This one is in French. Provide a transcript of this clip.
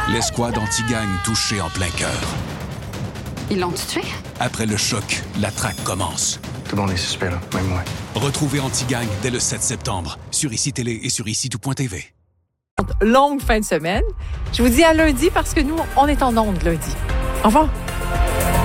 L'escouade anti-gang touchée en plein cœur. Ils l'ont tué? Après le choc, la traque commence. Tout le monde est suspect, là, même moi. Retrouvez Anti-Gang dès le 7 septembre sur ICI Télé et sur ICI-tout.tv. Longue fin de semaine. Je vous dis à lundi parce que nous, on est en ondes lundi. Au revoir.